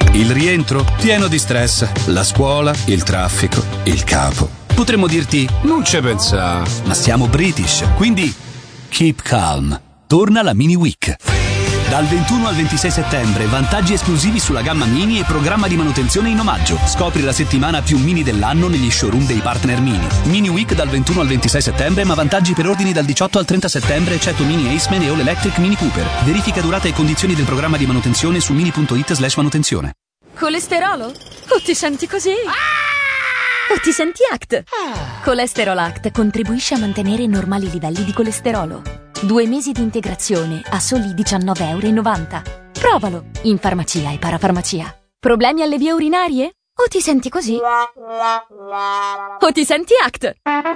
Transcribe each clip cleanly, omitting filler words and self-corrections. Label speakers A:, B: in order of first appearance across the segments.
A: Il rientro? Pieno di stress. La scuola, il traffico, il capo. Potremmo dirti, non ci pensa, ma siamo British, quindi keep calm. Torna la Mini Week. Dal 21 al 26 settembre, vantaggi esclusivi sulla gamma Mini e programma di manutenzione in omaggio. Scopri la settimana più Mini dell'anno negli showroom dei partner Mini. Mini Week dal 21 al 26 settembre, ma vantaggi per ordini dal 18 al 30 settembre, eccetto Mini Aceman e All Electric Mini Cooper. Verifica durata e condizioni del programma di manutenzione su mini.it/manutenzione.
B: Colesterolo? O ti senti così? O ti senti Act? Colesterol Act contribuisce a mantenere normali livelli di colesterolo. 2 mesi di integrazione a soli €19,90. Provalo in farmacia e parafarmacia. Problemi alle vie urinarie? O ti senti così? O ti senti Act?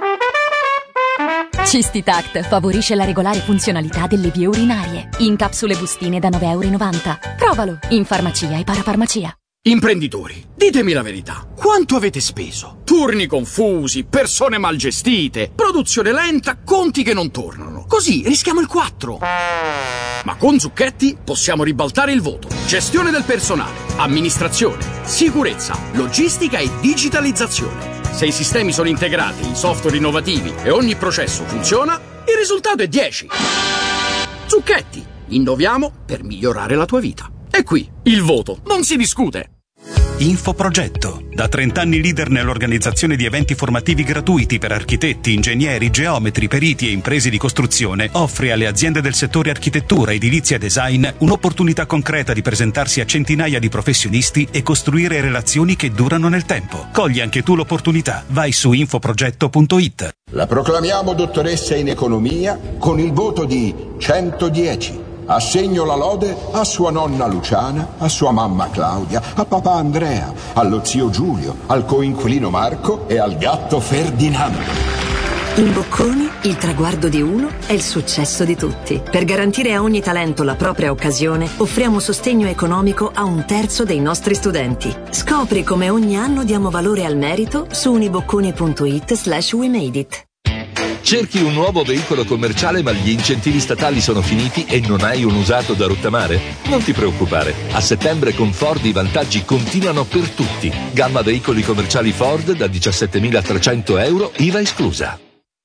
B: Cistitact favorisce la regolare funzionalità delle vie urinarie. In capsule bustine da €9,90. Provalo in farmacia e parafarmacia.
C: Imprenditori, ditemi la verità. Quanto avete speso? Turni confusi, persone mal gestite, produzione lenta, conti che non tornano. Così rischiamo il 4. Ma con Zucchetti possiamo ribaltare il voto. Gestione del personale, amministrazione, sicurezza, logistica e digitalizzazione. Se i sistemi sono integrati, i software innovativi e ogni processo funziona, il risultato è 10. Zucchetti, innoviamo per migliorare la tua vita. E qui, il voto, non si discute.
D: Infoprogetto, da 30 anni leader nell'organizzazione di eventi formativi gratuiti per architetti, ingegneri, geometri, periti e imprese di costruzione, offre alle aziende del settore architettura, edilizia e design un'opportunità concreta di presentarsi a centinaia di professionisti e costruire relazioni che durano nel tempo. Cogli anche tu l'opportunità. Vai su infoprogetto.it.
E: La proclamiamo dottoressa in economia con il voto di 110. Assegno la lode a sua nonna Luciana, a sua mamma Claudia, a papà Andrea, allo zio Giulio, al coinquilino Marco e al gatto Ferdinando.
F: In Bocconi, il traguardo di uno è il successo di tutti. Per garantire a ogni talento la propria occasione, offriamo sostegno economico a 1/3 dei nostri studenti. Scopri come ogni anno diamo valore al merito su unibocconi.it/we-made-it.
G: Cerchi un nuovo veicolo commerciale ma gli incentivi statali sono finiti e non hai un usato da rottamare? Non ti preoccupare, a settembre con Ford i vantaggi continuano per tutti. Gamma veicoli commerciali Ford da €17.300, IVA esclusa.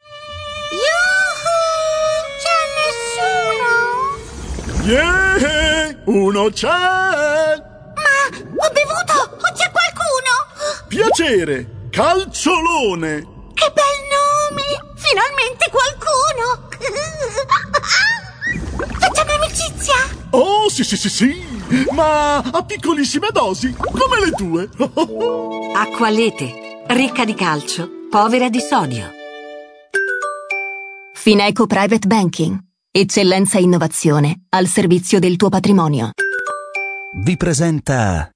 H: C'è nessuno? Yeah, uno c'è!
I: Ma ho bevuto! O c'è qualcuno?
H: Piacere, Calciolone!
I: Che bel nome! Finalmente qualcuno! Facciamo amicizia?
H: Oh, sì, ma a piccolissime dosi, come le tue.
F: Acqualete, ricca di calcio, povera di sodio.
J: Fineco Private Banking. Eccellenza e innovazione al servizio del tuo patrimonio.
K: Vi presenta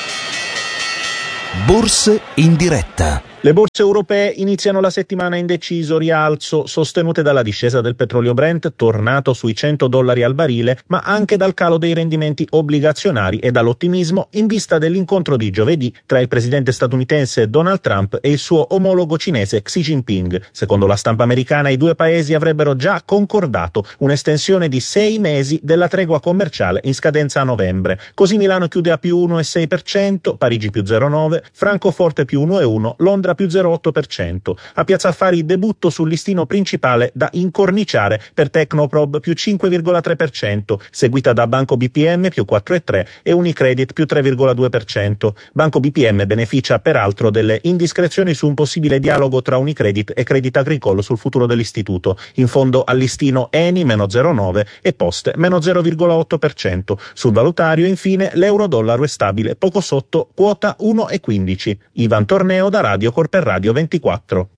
K: Borse in diretta.
L: Le borse europee iniziano la settimana in deciso rialzo, sostenute dalla discesa del petrolio Brent, tornato sui $100 al barile, ma anche dal calo dei rendimenti obbligazionari e dall'ottimismo in vista dell'incontro di giovedì tra il presidente statunitense Donald Trump e il suo omologo cinese Xi Jinping. Secondo la stampa americana, i due paesi avrebbero già concordato un'estensione di 6 mesi della tregua commerciale in scadenza a novembre. Così Milano chiude a più 1,6%, Parigi più 0,9%, Francoforte più 1,1%, Londra più 0,8%. A Piazza Affari debutto sul listino principale da incorniciare per Tecnoprob più 5,3%, seguita da Banco BPM più 4,3% e Unicredit più 3,2%. Banco BPM beneficia peraltro delle indiscrezioni su un possibile dialogo tra Unicredit e Crédit Agricole sul futuro dell'istituto. In fondo al listino Eni meno 0,9% e Poste meno 0,8%. Sul valutario infine l'euro-dollaro è stabile poco sotto quota 1,15. Ivan Torneo da Radio per Radio 24.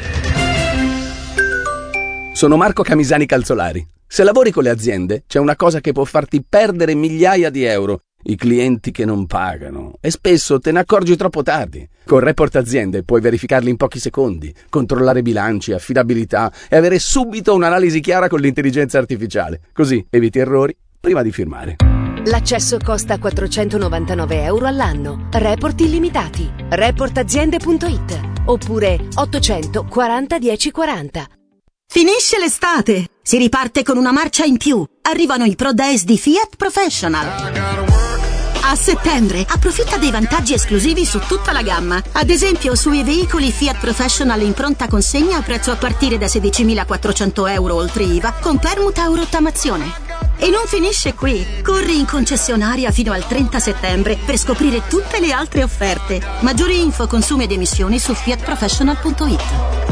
M: Sono Marco Camisani Calzolari. Se lavori con le aziende, c'è una cosa che può farti perdere migliaia di euro: i clienti che non pagano. E spesso te ne accorgi troppo tardi. Con Report Aziende puoi verificarli in pochi secondi, controllare bilanci, affidabilità e avere subito un'analisi chiara con l'intelligenza artificiale. Così eviti errori prima di firmare.
N: L'accesso costa €499 all'anno. Report illimitati. Reportaziende.it oppure 840 1040.
O: Finisce l'estate, si riparte con una marcia in più. Arrivano i Pro Days di Fiat Professional. A settembre approfitta dei vantaggi esclusivi su tutta la gamma. Ad esempio sui veicoli Fiat Professional in pronta consegna a prezzo a partire da 16.400 euro oltre IVA con permuta o rottamazione. E non finisce qui. Corri in concessionaria fino al 30 settembre per scoprire tutte le altre offerte. Maggiori info, consumi ed emissioni su fiatprofessional.it.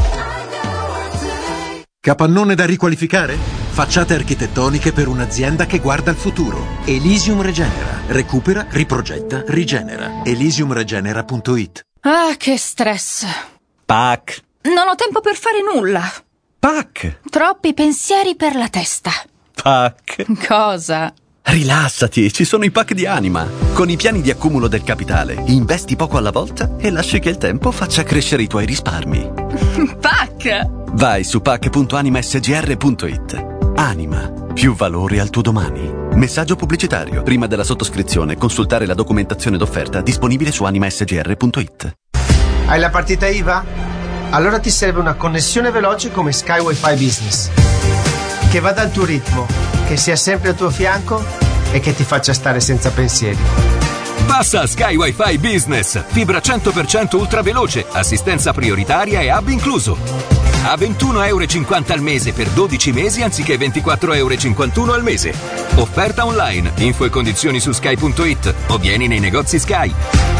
P: Capannone da riqualificare? Facciate architettoniche per un'azienda che guarda al futuro. Elysium Regenera. Recupera, riprogetta, rigenera. elysiumregenera.it.
B: Ah, che stress.
K: PAC.
B: Non ho tempo per fare nulla.
K: PAC.
B: Troppi pensieri per la testa.
K: PAC.
B: Cosa?
Q: Rilassati, ci sono i PAC di Anima. Con i piani di accumulo del capitale, investi poco alla volta e lasci che il tempo faccia crescere i tuoi risparmi.
B: PAC!
Q: Vai su pac.animasgr.it. Anima, più valore al tuo domani. Messaggio pubblicitario. Prima della sottoscrizione, consultare la documentazione d'offerta disponibile su animasgr.it.
R: Hai la partita IVA? Allora ti serve una connessione veloce come Sky Wi-Fi Business, che vada al tuo ritmo, che sia sempre al tuo fianco e che ti faccia stare senza pensieri.
S: Passa a Sky Wi-Fi Business. Fibra 100% ultra veloce, assistenza prioritaria e hub incluso. A €21,50 al mese per 12 mesi anziché €24,51 al mese. Offerta online. Info e condizioni su sky.it o vieni nei negozi Sky.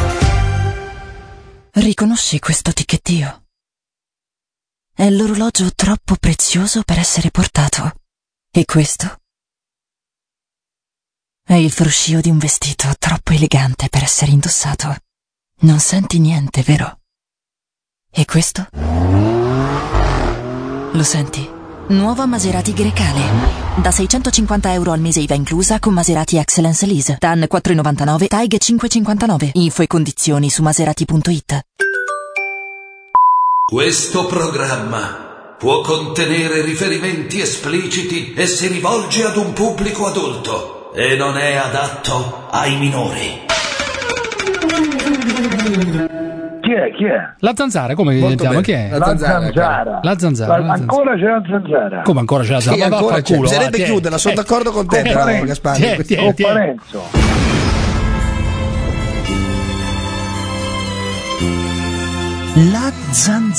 T: Riconosci questo ticchettio? È l'orologio troppo prezioso per essere portato. E questo? È il fruscio di un vestito troppo elegante per essere indossato. Non senti niente, vero? E questo? Lo senti? Nuova Maserati Grecale. Da €650 al mese IVA inclusa con Maserati Excellence Lease. TAN 4,99, TAIG 5,59. Info e condizioni su maserati.it.
U: Questo programma può contenere riferimenti espliciti e si rivolge ad un pubblico adulto e non è adatto ai minori.
V: Chi è?
W: La zanzara, come chiama? Chi è?
V: La zanzara.
W: La zanzara.
V: Ancora c'è la zanzara.
W: Come ancora c'è la zanzara?
V: Sì,
W: Ma
V: ancora
W: vaffanculo,
V: c'è. Bisognerebbe
M: chiuderla, sono d'accordo con te, però, Gaspari.
V: Parenzo.
K: La zanzara.